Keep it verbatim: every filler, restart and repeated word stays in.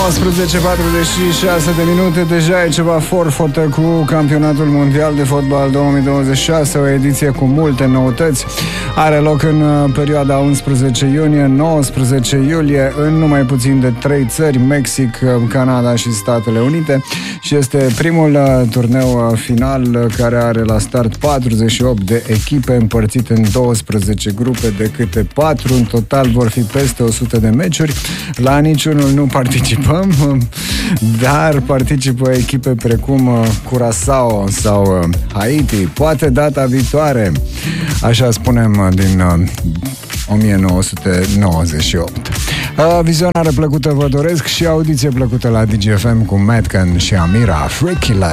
nouăsprezece patruzeci și șase de minute. Deja e ceva forfotă cu campionatul mondial de fotbal două mii douăzeci și șase, o ediție cu multe noutăți. Are loc în perioada unsprezece iunie nouăsprezece iulie în numai puțin de trei țări: Mexic, Canada și Statele Unite, și este primul turneu final care are la start patruzeci și opt de echipe împărțite în douăsprezece grupe de câte patru. În total vor fi peste o sută de meciuri. La niciunul nu participăm, dar participă echipe precum Curaçao sau Haiti. Poate data viitoare, așa spunem, din o mie nouă sute nouăzeci și opt. Vizionare plăcută vă doresc și audiție plăcută la D G F M cu Madcan și Amira. Freaky Life.